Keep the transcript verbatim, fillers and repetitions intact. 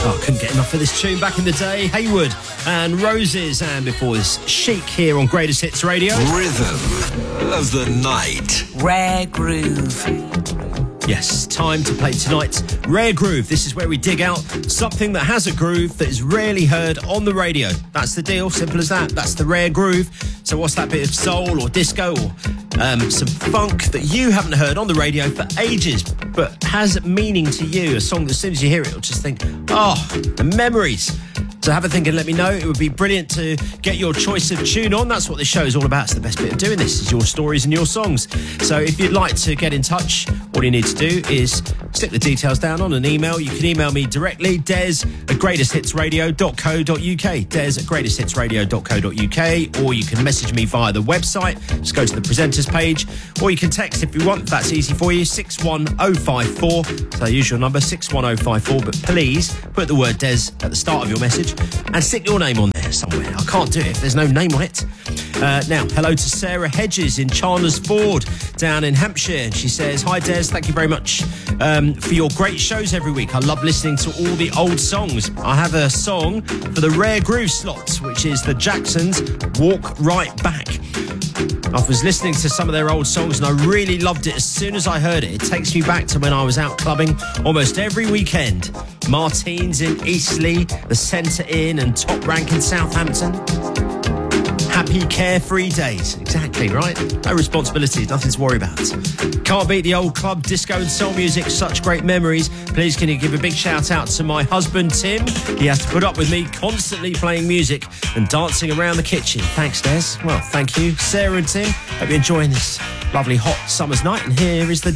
Oh, couldn't get enough of this tune back in the day. Haywood and Roses, and before this, Chic here on Greatest Hits Radio. Rhythm of the night. Rare Groove. Yes, time to play tonight's Rare Groove. This is where we dig out something that has a groove that is rarely heard on the radio. That's the deal, simple as that. That's the Rare Groove. So what's that bit of soul or disco or um, some funk that you haven't heard on the radio for ages, but has meaning to you? A song that as soon as you hear it, you'll just think, oh, the memories. So have a think and let me know. It would be brilliant to get your choice of tune on. That's what this show is all about. It's the best bit of doing this, is your stories and your songs. So if you'd like to get in touch, all you need to do is stick the details down on an email. You can email me directly, des at greatest hits radio dot co dot uk, des at greatest hits radio dot co dot uk, or you can message me via the website. Just go to the presenters page, or you can text if you want. If that's easy for you, six one oh five four. So use your number, six one oh five four, but please put the word Des at the start of your message and stick your name on there somewhere. I can't do it if there's no name on it. Uh, now, hello to Sarah Hedges in Chandler's Ford down in Hampshire. And she says, hi Des, thank you very much um, for your great shows every week. I love listening to all the old songs. I have a song for the Rare Groove slot, which is the Jacksons' Walk Right Back. I was listening to some of their old songs and I really loved it. As soon as I heard it, it takes me back to when I was out clubbing almost every weekend. Martins in Eastleigh, the Centre Inn and Top Rank in Southampton. Happy, carefree days. Exactly, right? No responsibilities, nothing to worry about. Can't beat the old club, disco and soul music. Such great memories. Please can you give a big shout out to my husband, Tim? He has to put up with me constantly playing music and dancing around the kitchen. Thanks, Des. Well, thank you, Sarah and Tim. Hope you're enjoying this lovely hot summer's night. And here is the